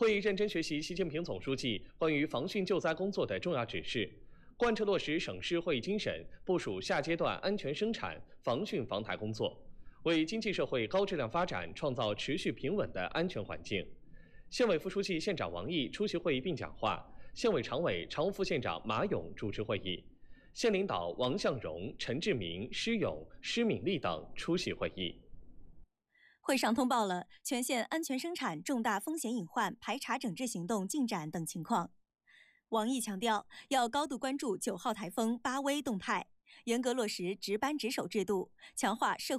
会议认真学习习近平总书记关于防汛救灾工作的重要指示，贯彻落实省市会议精神，部署下阶段安全生产、防汛防台工作，为经济社会高质量发展创造持续平稳的安全环境。县委副书记、县长王毅出席会议并讲话，县委常委、常务副县长马勇主持会议，县领导王向荣、陈志明、施勇、施敏丽等出席会议。 会上通报了全县安全生产重大风险隐患排查整治行动进展等情况。王毅强调，要高度关注9号台风巴威动态，严格落实值班值守制度，强化社会